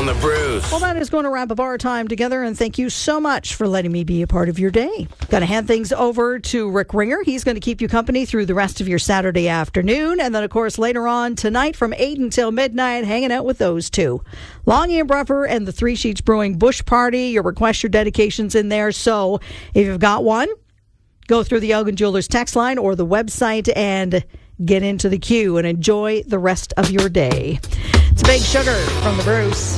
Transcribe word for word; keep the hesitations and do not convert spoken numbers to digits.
the Bruce. Well, that is going to wrap up our time together, and thank you so much for letting me be a part of your day. Going to hand things over to Rick Ringer. He's going to keep you company through the rest of your Saturday afternoon, and then, of course, later on tonight from eight until midnight, hanging out with those two. Longy and Bruffer and the Three Sheets Brewing Bush Party. Your request, your dedications in there. So if you've got one, go through the Elgin Jewelers text line or the website and get into the queue and enjoy the rest of your day. It's Big Sugar from the Bruce.